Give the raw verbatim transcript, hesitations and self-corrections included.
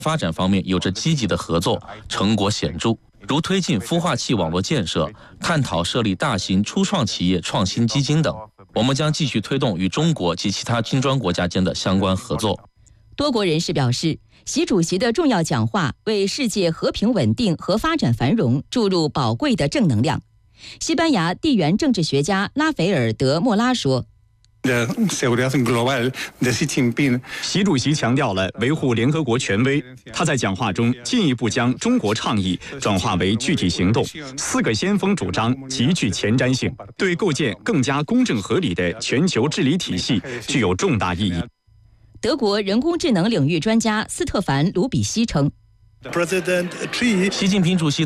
发展方面有着积极的合作，成果显著。如推进孵化器网络建设，探讨设立大型初创企业创新基金等。我们将继续推动与中国及其他金砖国家间的相关合作。 多国人士表示，习主席的重要讲话为世界和平稳定和发展繁荣注入宝贵的正能量。西班牙地缘政治学家拉斐尔·德莫拉说， 习主席强调了维护联合国权威，他在讲话中进一步将中国倡议转化为具体行动。四个先锋主张极具前瞻性，对构建更加公正合理的全球治理体系具有重大意义。 德国人工智能领域专家斯特凡·卢比希称， 习近平主席